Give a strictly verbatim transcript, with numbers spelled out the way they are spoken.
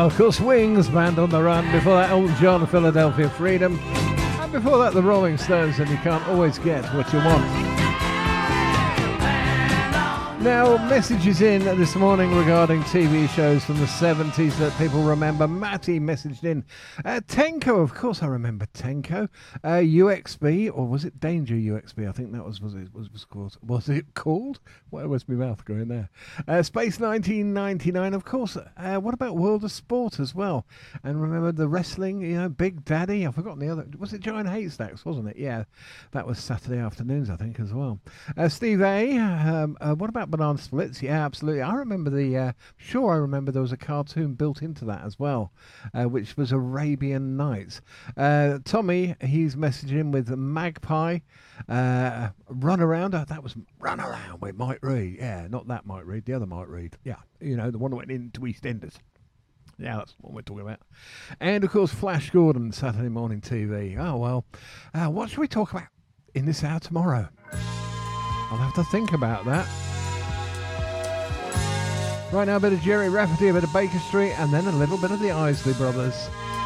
Of course, Wings, Band on the Run. Before that, Elton John, Philadelphia Freedom. And before that, the Rolling Stones, and You Can't Always Get What You Want. Now, messages in this morning regarding T V shows from the seventies that people remember. Matty messaged in. Uh, Tenko, of course I remember Tenko. Uh, U X B, or was it Danger U X B? I think that was was it was, was called. Was it called? Why was my mouth going there? Uh, Space nineteen ninety-nine, of course. Uh, what about World of Sport as well? And remember the wrestling, you know, Big Daddy. I've forgotten the other. Was it Giant Haystacks, wasn't it? Yeah, that was Saturday afternoons, I think, as well. Uh, Steve A, um, uh, what about Banana Splits? Yeah, absolutely. I remember the, uh, sure I remember there was a cartoon built into that as well, uh, which was Arabian Nights. Uh, Tommy, he's messaging with Magpie, uh, Run Around. Oh, that was Run Around with Mike Reed. Yeah, not that Mike Reed, the other Mike Reed. Yeah, you know, the one that went into EastEnders. Yeah, that's what we're talking about. And, of course, Flash Gordon, Saturday morning T V. Oh, well, uh, what should we talk about in this hour tomorrow? I'll have to think about that. Right now, a bit of Jerry Rafferty, a bit of Baker Street, and then a little bit of the Isley Brothers.